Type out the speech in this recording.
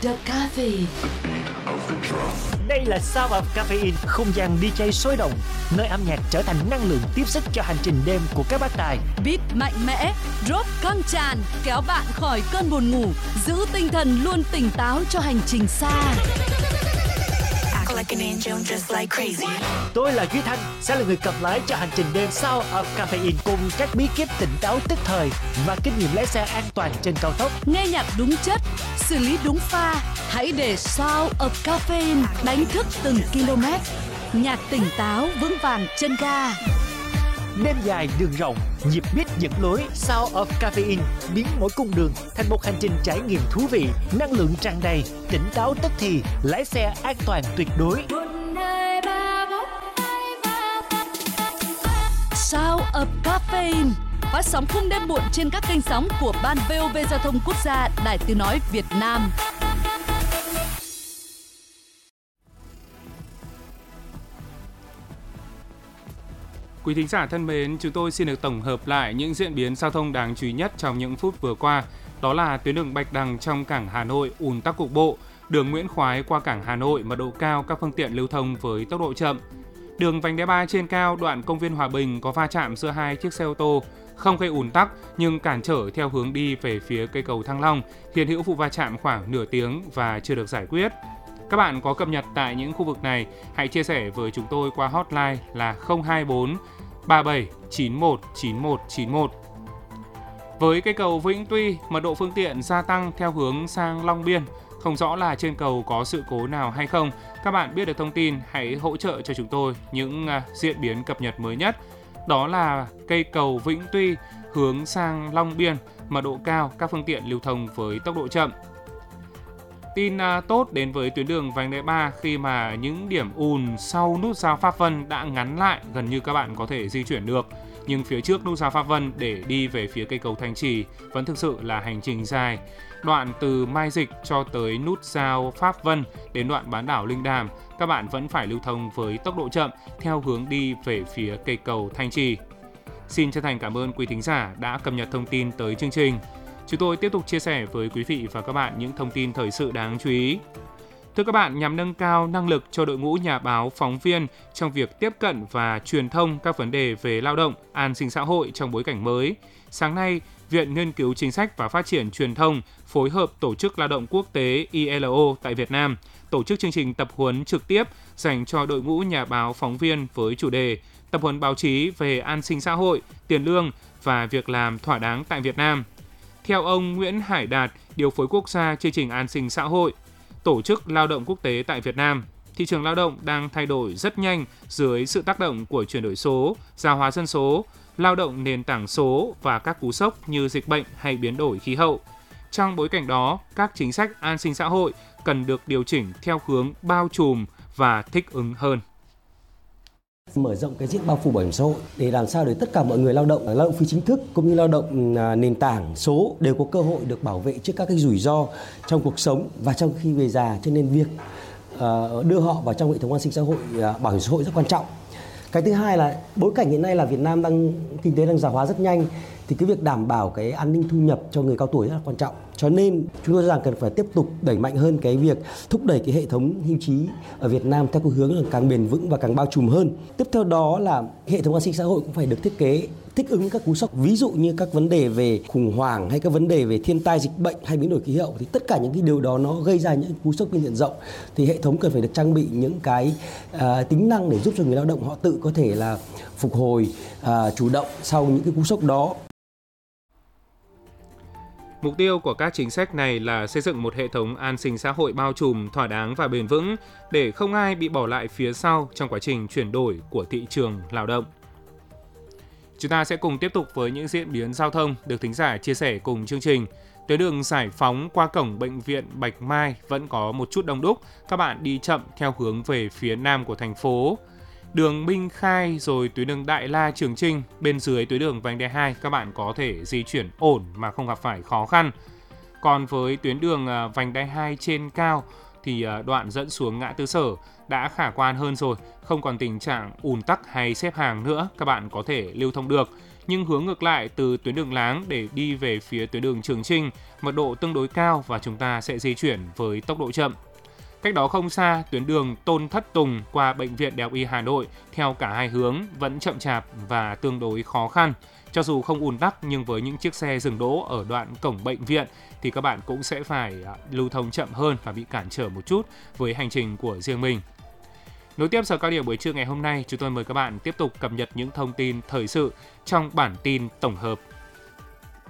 The Caffeine. Đây là Sound of Caffeine, không gian DJ sôi động, nơi âm nhạc trở thành năng lượng tiếp sức cho hành trình đêm của các bác tài. Beat mạnh mẽ, drop căng tràn, kéo bạn khỏi cơn buồn ngủ, giữ tinh thần luôn tỉnh táo cho hành trình xa. Tôi là Duy Thanh, sẽ là người cầm lái cho hành trình đêm Sound of Caffeine cùng các bí kíp tỉnh táo tức thời và kinh nghiệm lái xe an toàn trên cao tốc. Nghe nhạc đúng chất, xử lý đúng pha, hãy để Sound of Caffeine đánh thức từng km. Nhạc tỉnh táo vững vàng chân ga. Đêm dài đường rộng, nhịp beat dẫn lối. Sound of Caffeine biến mỗi cung đường thành một hành trình trải nghiệm thú vị, năng lượng tràn đầy, tỉnh táo tức thì, lái xe an toàn tuyệt đối. Sound of Caffeine phát sóng khung đêm muộn trên các kênh sóng của Ban VOV Giao thông Quốc gia, Đài Tiếng nói Việt Nam. Quý thính giả thân mến, chúng tôi xin được tổng hợp lại những diễn biến giao thông đáng chú ý nhất trong những phút vừa qua. Đó là tuyến đường Bạch Đằng trong cảng Hà Nội ùn tắc cục bộ, đường Nguyễn Khoái qua cảng Hà Nội mật độ cao, các phương tiện lưu thông với tốc độ chậm. Đường vành đai 3 trên cao đoạn công viên Hòa Bình có va chạm giữa hai chiếc xe ô tô, không gây ùn tắc nhưng cản trở theo hướng đi về phía cây cầu Thăng Long. Hiện hữu vụ va chạm khoảng nửa tiếng và chưa được giải quyết. Các bạn có cập nhật tại những khu vực này, hãy chia sẻ với chúng tôi qua hotline là 024 37 91 91 91. Với cây cầu Vĩnh Tuy, mật độ phương tiện gia tăng theo hướng sang Long Biên. Không rõ là trên cầu có sự cố nào hay không. Các bạn biết được thông tin, hãy hỗ trợ cho chúng tôi những diễn biến cập nhật mới nhất. Đó là cây cầu Vĩnh Tuy hướng sang Long Biên, mật độ cao, các phương tiện lưu thông với tốc độ chậm. Tin tốt đến với tuyến đường vành đai 3 khi mà những điểm ùn sau nút giao Pháp Vân đã ngắn lại, gần như các bạn có thể di chuyển được. Nhưng phía trước nút giao Pháp Vân để đi về phía cây cầu Thanh Trì vẫn thực sự là hành trình dài. Đoạn từ Mai Dịch cho tới nút giao Pháp Vân đến đoạn bán đảo Linh Đàm, các bạn vẫn phải lưu thông với tốc độ chậm theo hướng đi về phía cây cầu Thanh Trì. Xin chân thành cảm ơn quý thính giả đã cập nhật thông tin tới chương trình. Chúng tôi tiếp tục chia sẻ với quý vị và các bạn những thông tin thời sự đáng chú ý. Thưa các bạn, nhằm nâng cao năng lực cho đội ngũ nhà báo, phóng viên trong việc tiếp cận và truyền thông các vấn đề về lao động, an sinh xã hội trong bối cảnh mới, sáng nay, Viện Nghiên cứu Chính sách và Phát triển Truyền thông phối hợp Tổ chức Lao động Quốc tế ILO tại Việt Nam tổ chức chương trình tập huấn trực tiếp dành cho đội ngũ nhà báo, phóng viên với chủ đề tập huấn báo chí về an sinh xã hội, tiền lương và việc làm thỏa đáng tại Việt Nam. Theo ông Nguyễn Hải Đạt, điều phối quốc gia chương trình an sinh xã hội, Tổ chức Lao động Quốc tế tại Việt Nam, thị trường lao động đang thay đổi rất nhanh dưới sự tác động của chuyển đổi số, già hóa dân số, lao động nền tảng số và các cú sốc như dịch bệnh hay biến đổi khí hậu. Trong bối cảnh đó, các chính sách an sinh xã hội cần được điều chỉnh theo hướng bao trùm và thích ứng hơn. Mở rộng cái diện bao phủ bảo hiểm xã hội để làm sao để tất cả mọi người lao động phi chính thức cũng như lao động nền tảng số đều có cơ hội được bảo vệ trước các cái rủi ro trong cuộc sống và trong khi về già, cho nên việc đưa họ vào trong hệ thống an sinh xã hội, bảo hiểm xã hội rất quan trọng. Cái thứ hai là bối cảnh hiện nay là Việt Nam kinh tế đang già hóa rất nhanh, thì cái việc đảm bảo cái an ninh thu nhập cho người cao tuổi rất là quan trọng. Cho nên chúng tôi rằng cần phải tiếp tục đẩy mạnh hơn cái việc thúc đẩy cái hệ thống hưu trí ở Việt Nam theo cái hướng là càng bền vững và càng bao trùm hơn. Tiếp theo đó là hệ thống an sinh xã hội cũng phải được thiết kế thích ứng với các cú sốc, ví dụ như các vấn đề về khủng hoảng hay các vấn đề về thiên tai, dịch bệnh hay biến đổi khí hậu, thì tất cả những cái điều đó nó gây ra những cú sốc trên diện rộng, thì hệ thống cần phải được trang bị những cái tính năng để giúp cho người lao động họ tự có thể là phục hồi chủ động sau những cái cú sốc đó. Mục tiêu của các chính sách này là xây dựng một hệ thống an sinh xã hội bao trùm, thỏa đáng và bền vững để không ai bị bỏ lại phía sau trong quá trình chuyển đổi của thị trường lao động. Chúng ta sẽ cùng tiếp tục với những diễn biến giao thông được thính giả chia sẻ cùng chương trình. Tuyến đường Giải Phóng qua cổng bệnh viện Bạch Mai vẫn có một chút đông đúc, các bạn đi chậm theo hướng về phía nam của thành phố. Đường Minh Khai rồi tuyến đường Đại La Trường Chinh bên dưới tuyến đường vành đai 2 các bạn có thể di chuyển ổn mà không gặp phải khó khăn. Còn với tuyến đường vành đai 2 trên cao thì đoạn dẫn xuống ngã tư Sở đã khả quan hơn rồi, không còn tình trạng ùn tắc hay xếp hàng nữa, các bạn có thể lưu thông được. nhưng hướng ngược lại từ tuyến đường Láng để đi về phía tuyến đường Trường Chinh, mật độ tương đối cao và chúng ta sẽ di chuyển với tốc độ chậm. Cách đó không xa, tuyến đường Tôn Thất Tùng qua Bệnh viện Đại học Y Hà Nội theo cả hai hướng vẫn chậm chạp và tương đối khó khăn. Cho dù không ùn tắc nhưng với những chiếc xe dừng đỗ ở đoạn cổng bệnh viện thì các bạn cũng sẽ phải lưu thông chậm hơn và bị cản trở một chút với hành trình của riêng mình. Nối tiếp giờ cao điểm buổi trưa ngày hôm nay, chúng tôi mời các bạn tiếp tục cập nhật những thông tin thời sự trong bản tin tổng hợp